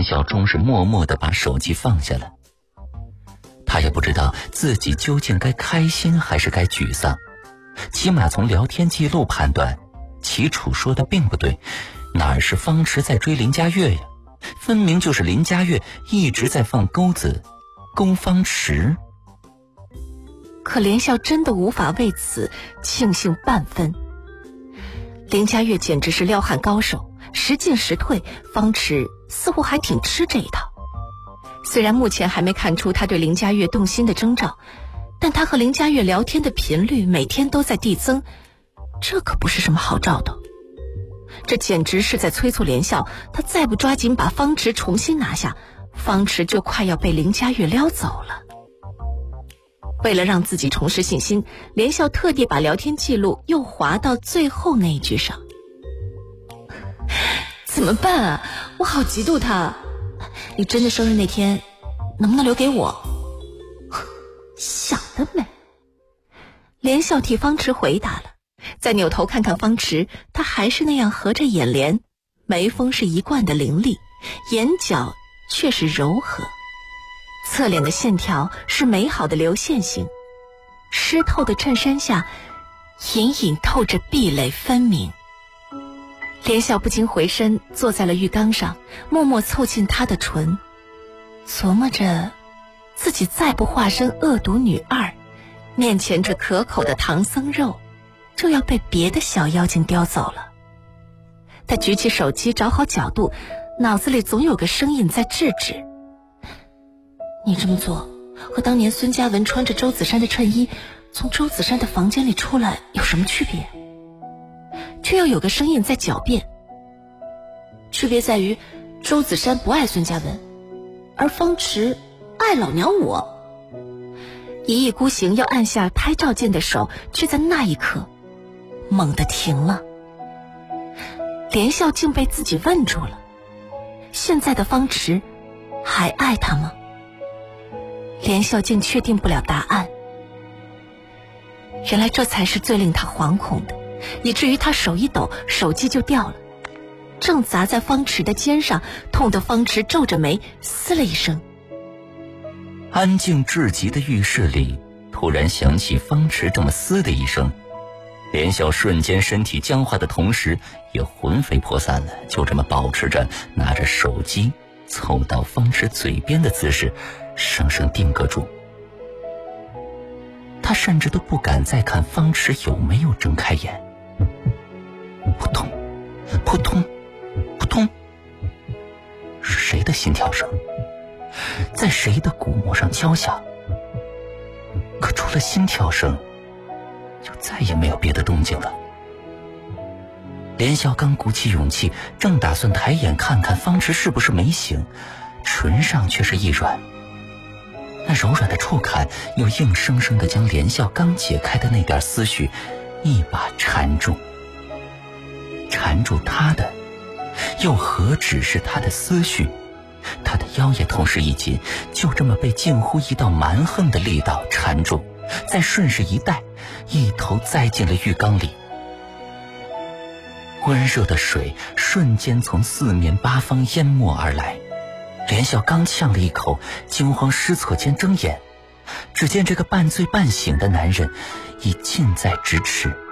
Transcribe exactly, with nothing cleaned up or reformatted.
笑终是默默地把手机放下了。他也不知道自己究竟该开心还是该沮丧，起码从聊天记录判断，齐楚说的并不对，哪儿是方池在追林佳悦呀？分明就是林佳悦一直在放钩子勾方池。 可连笑真的无法为此庆幸半分。林佳悦简直是撩汉高手，时进时退，方池似乎还挺吃这一套。虽然目前还没看出他对林佳悦动心的征兆，但他和林佳悦聊天的频率每天都在递增，这可不是什么好兆头。这简直是在催促连笑，他再不抓紧把方池重新拿下，方池就快要被林佳悦撩走了。为了让自己重拾信心，连笑特地把聊天记录又滑到最后那一句上。怎么办啊？我好嫉妒他。你真的生日那天能不能留给我？想得美。连笑替方池回答了，再扭头看看方池，他还是那样合着眼帘，眉峰是一贯的凌厉，眼角却是柔和，侧脸的线条是美好的流线型，湿透的衬衫下隐隐透着壁垒分明。连笑不禁回身坐在了浴缸上，默默凑近他的唇，琢磨着自己再不化身恶毒女二，面前这可口的唐僧肉就要被别的小妖精叼走了。他举起手机找好角度，脑子里总有个声音在制止。你这么做和当年孙嘉文穿着周子珊的衬衣从周子珊的房间里出来有什么区别？却又有个声音在狡辩，区别在于周子珊不爱孙嘉文，而方池爱老娘我。一意孤行要按下拍照键的手却在那一刻猛地停了。连笑竟被自己问住了，现在的方池还爱他吗？连笑竟确定不了答案。原来这才是最令他惶恐的，以至于他手一抖，手机就掉了，正砸在方池的肩上，痛得方池皱着眉嘶了一声。 安静至极的浴室里突然响起方池这么嘶的一声，连笑瞬间身体僵化的同时也魂飞魄散了，就这么保持着拿着手机凑到方池嘴边的姿势生生定格住。他甚至都不敢再看方池有没有睁开眼。扑通扑通扑通，是谁的心跳声在谁的鼓膜上敲响？可除了心跳声就再也没有别的动静了。连笑刚鼓起勇气，正打算抬眼看看方池是不是没醒，唇上却是一软，那柔软的触感又硬生生地将连笑刚解开的那点思绪一把缠住。缠住他的又何止是他的思绪，他的腰也同时一紧，就这么被近乎一道蛮横的力道缠住，再顺势一带，一头栽进了浴缸里。温热的水瞬间从四面八方淹没而来，连笑刚呛了一口，惊慌失措间睁眼，只见这个半醉半醒的男人已近在咫尺。